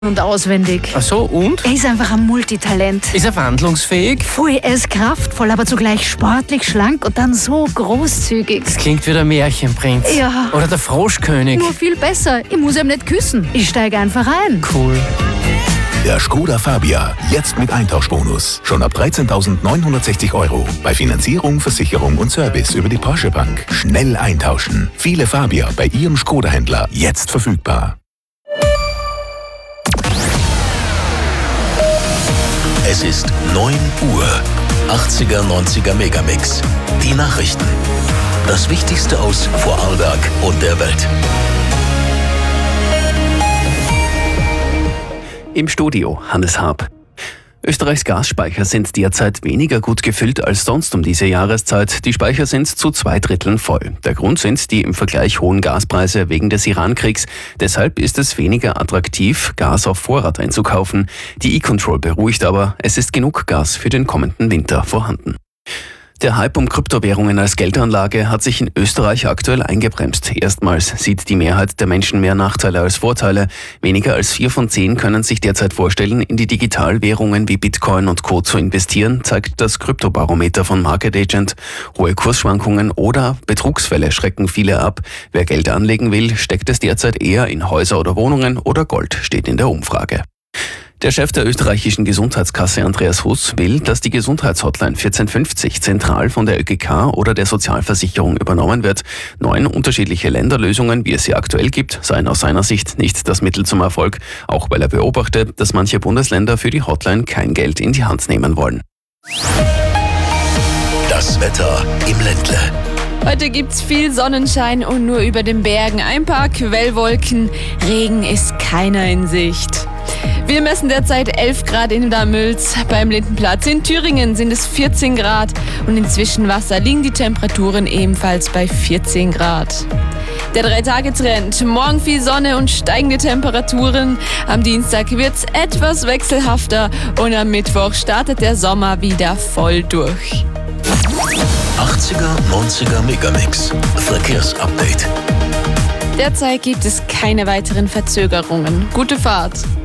und auswendig. Ach so, und? Er ist einfach ein Multitalent. Ist er wandlungsfähig? Voll, er ist kraftvoll, aber zugleich sportlich, schlank und dann so großzügig. Das klingt wie der Märchenprinz. Ja. Oder der Froschkönig. Nur viel besser. Ich muss ihm nicht küssen. Ich steige einfach ein. Cool. Der Skoda Fabia, jetzt mit Eintauschbonus. Schon ab 13.960 €. Bei Finanzierung, Versicherung und Service über die Porsche Bank. Schnell eintauschen. Viele Fabia bei Ihrem Skoda-Händler jetzt verfügbar. Es ist 9 Uhr. 80er, 90er Megamix. Die Nachrichten. Das Wichtigste aus Vorarlberg und der Welt. Im Studio Hannes Haab. Österreichs Gasspeicher sind derzeit weniger gut gefüllt als sonst um diese Jahreszeit. Die Speicher sind zu 2/3 voll. Der Grund sind die im Vergleich hohen Gaspreise wegen des Irankriegs. Deshalb ist es weniger attraktiv, Gas auf Vorrat einzukaufen. Die E-Control beruhigt aber, es ist genug Gas für den kommenden Winter vorhanden. Der Hype um Kryptowährungen als Geldanlage hat sich in Österreich aktuell eingebremst. Erstmals sieht die Mehrheit der Menschen mehr Nachteile als Vorteile. Weniger als 4 von 10 können sich derzeit vorstellen, in die Digitalwährungen wie Bitcoin und Co. zu investieren, zeigt das Kryptobarometer von Market Agent. Hohe Kursschwankungen oder Betrugsfälle schrecken viele ab. Wer Geld anlegen will, steckt es derzeit eher in Häuser oder Wohnungen oder Gold, steht in der Umfrage. Der Chef der österreichischen Gesundheitskasse Andreas Huss will, dass die Gesundheitshotline 1450 zentral von der ÖGK oder der Sozialversicherung übernommen wird. 9 unterschiedliche Länderlösungen, wie es sie aktuell gibt, seien aus seiner Sicht nicht das Mittel zum Erfolg, auch weil er beobachtet, dass manche Bundesländer für die Hotline kein Geld in die Hand nehmen wollen. Das Wetter im Ländle. Heute gibt's viel Sonnenschein und nur über den Bergen ein paar Quellwolken. Regen ist keiner in Sicht. Wir messen derzeit 11 Grad in Damülz. Beim Lindenplatz in Thüringen sind es 14 Grad und in Zwischenwasser liegen die Temperaturen ebenfalls bei 14 Grad. Der 3-Tage-Trend. Morgen viel Sonne und steigende Temperaturen. Am Dienstag wird's etwas wechselhafter und am Mittwoch startet der Sommer wieder voll durch. 80er, 90er Megamix. Verkehrsupdate. Derzeit gibt es keine weiteren Verzögerungen. Gute Fahrt!